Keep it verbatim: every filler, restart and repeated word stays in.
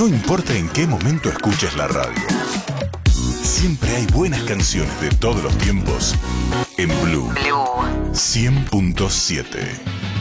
No importa en qué momento escuches la radio, siempre hay buenas canciones de todos los tiempos en Blue Blue cien punto siete.